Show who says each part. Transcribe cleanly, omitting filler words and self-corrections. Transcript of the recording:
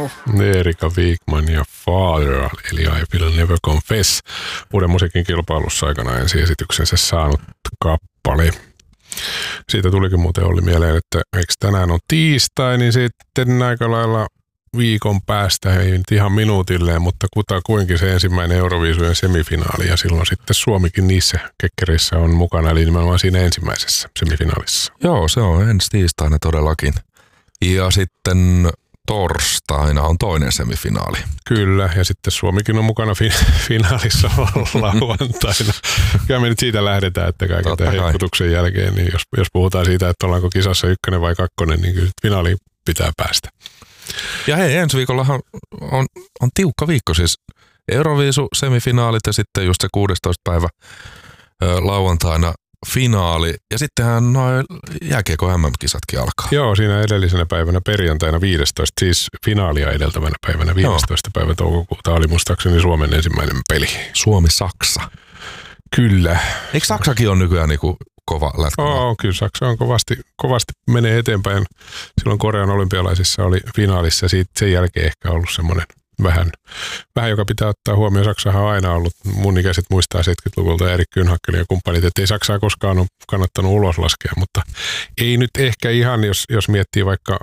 Speaker 1: kuuluu?
Speaker 2: Erika Wigman ja Father, eli I Will Never Confess. Uuden musiikin kilpailussa aikana ensiesityksensä saanut kappale. Siitä tulikin muuten Olli mieleen, että eikö tänään on tiistai, niin sitten aika lailla viikon päästä, ei nyt ihan minuutilleen, mutta kutakuinkin se ensimmäinen Euroviisujen semifinaali, ja silloin sitten Suomikin niissä kekkerissä on mukana, eli nimenomaan siinä ensimmäisessä semifinaalissa.
Speaker 3: Joo, se on ensi tiistaina todellakin. Ja sitten torstaina on toinen semifinaali.
Speaker 2: Kyllä, ja sitten Suomikin on mukana finaalissa lauantaina. Kyllä me nyt siitä lähdetään, että kaiken tämän hehkutuksen jälkeen, niin jos puhutaan siitä, että ollaanko kisassa 1 vai 2, niin kyllä finaaliin pitää päästä.
Speaker 3: Ja hei, ensi viikollahan on tiukka viikko, siis Euroviisu semifinaalit ja sitten just se 16. päivä lauantaina finaali. Ja sittenhän noin jääkiekko MM-kisatkin alkaa.
Speaker 2: Joo, siinä edellisenä päivänä perjantaina 15, siis finaalia edeltävänä päivänä 15. päivä toukokuuta oli muistaakseni Suomen ensimmäinen peli.
Speaker 3: Suomi-Saksa.
Speaker 2: Kyllä.
Speaker 3: Eikö Saksakin ole nykyään niinku kova lätkämaa?
Speaker 2: Kyllä Saksa on kovasti menee eteenpäin. Silloin Korean olympialaisissa oli finaalissa, sen jälkeen ehkä ollut semmoinen vähän, joka pitää ottaa huomioon. Saksahan on aina ollut, mun ikäiset muistaa 70-luvulta Erik Kynhakkelin ja kumppanit, että ei Saksaa koskaan ole kannattanut ulos laskea, mutta ei nyt ehkä ihan, jos miettii vaikka